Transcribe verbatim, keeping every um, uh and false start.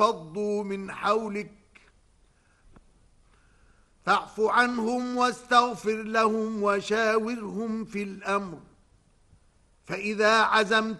انفضوا من حولك فاعف عنهم واستغفر لهم وشاورهم في الأمر فإذا عزمت